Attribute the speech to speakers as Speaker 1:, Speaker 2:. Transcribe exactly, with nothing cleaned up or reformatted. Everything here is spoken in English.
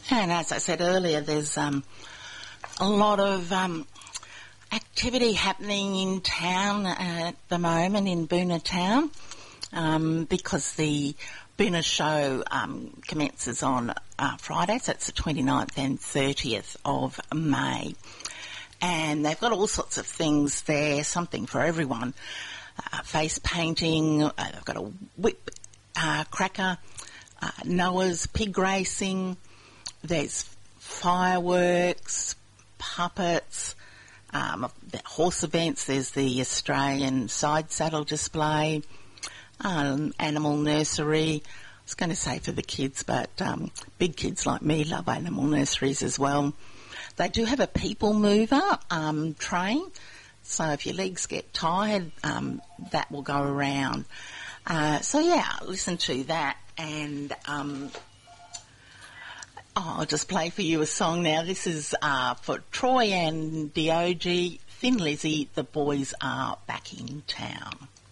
Speaker 1: And as I said earlier, there's um, a lot of um, activity happening in town at the moment, in Boonah Town, um, because the Boonah show um, commences on uh, Friday, so it's the twenty-ninth and thirtieth of May. And they've got all sorts of things there, something for everyone. Uh, face painting, uh, they've got a whip uh, cracker, uh, Noah's pig racing, there's fireworks, puppets, um, the horse events, there's the Australian side saddle display, um, animal nursery. I was going to say for the kids, but um, big kids like me love animal nurseries as well. They do have a people mover um, train, so if your legs get tired, um, that will go around. Uh, so yeah, listen to that, and um, oh, I'll just play for you a song now. This is uh, for Troy and Diogi, Thin Lizzy, The Boys Are Back in Town.